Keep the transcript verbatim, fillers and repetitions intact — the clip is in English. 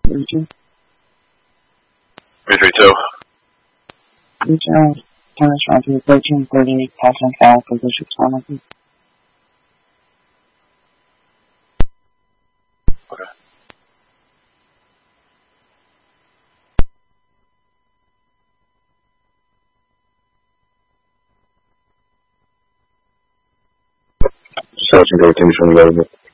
Richard. three three two. Richard, Thomas Roger, thirteen thirty-eight, passing file for Bishop Thomas. Okay. Sergeant, everything's available.